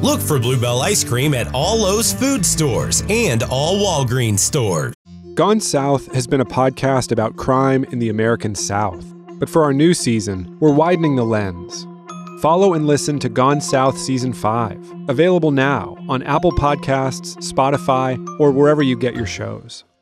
Look for Bluebell ice cream at all Lowe's food stores and all Walgreens stores. Gone South has been a podcast about crime in the American South. But for our new season, we're widening the lens. Follow and listen to Gone South Season 5, available now on Apple Podcasts, Spotify, or wherever you get your shows.